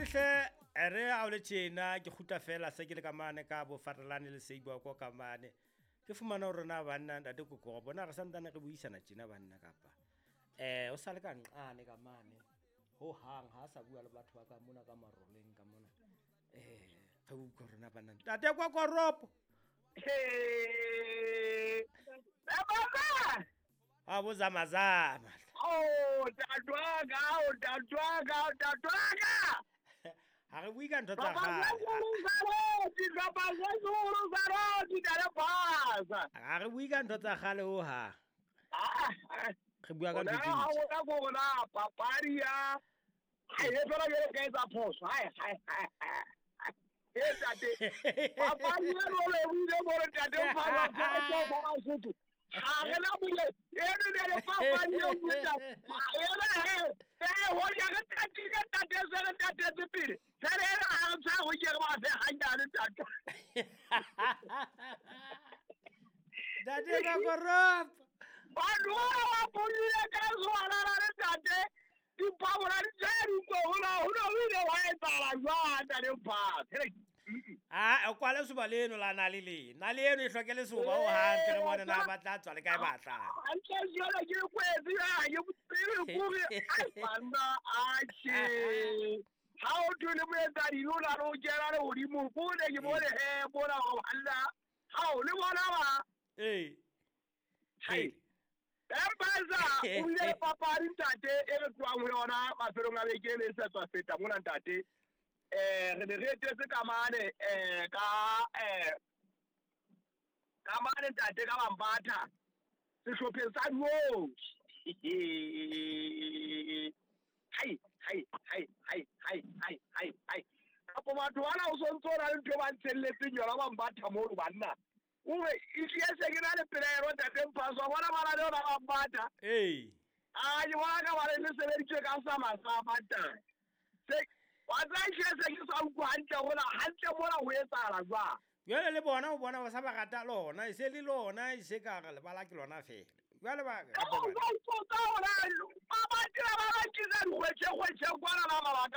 hle re a o le tjena ke khuta fela se ke le ka mane ka bo farelane le seibo ko ka mane ke fumana hore na banna ntate ko go bona re santane re buisana tjena banna kapa o sa le ka nqane ka mane ho hang ha sa bua le batho ba ka mona ka maroleng ka mona ga o go rena banna ntate kwa koropo Baba! a bo zamazama Oh, tatwaga! ha re bui ka ntho tsa Baba, ha re bui ka ntho tsa gale ho ha re bua ka ntho tse Dade ka korop o kwale soba leno la na le eno e hlokele soba o hantle re bone na ba tla tswa le kae batlang ha o thole moetadi o la ro kena le hodimo bone ke bone he bona go balla ha o le bona ba hai Embaza o le papadi ntate e re tswang ho yona mafelong a beke le se tswa feta mona ntate re ne re etetse ka mane ka mane ntate ka Bambatha sehlopheng sa no hai kapo batho bana o sontso ra le ntho ba ntshelletseng yona Bambatha mo banna ube ihlese ke na le pelero ntate mphaso bona bana le ona Bambatha ke bona ka ba le sebeditse ka samata se wa tsa ihlese ke sa utlwa hantle mona ho etsahala jwang jwale le bona o bona ba sa ba rata lona e se le lona e se ka le bala ke lona fela jwale ba ba ba tira ba ba ke za di khwetše kwana la mabaka